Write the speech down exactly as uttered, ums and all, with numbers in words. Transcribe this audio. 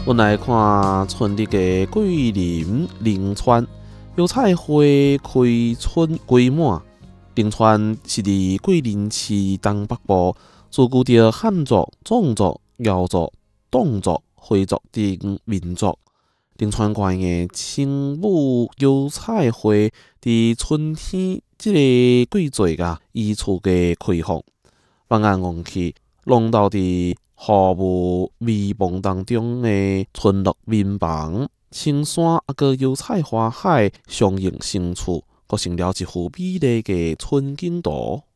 阮来看春日的桂林灵川，油菜花开春规满。灵川是伫桂林市东北部，自古着汉族、壮族、瑶族、侗族、回族等民族。灵川县的青木油菜花伫春天即个季节啊，依次嘅开放，放眼望去，笼罩伫雨雾微茫当中的村落民房、青山啊，个油菜花海相映成趣，构成了一幅美丽嘅春景图。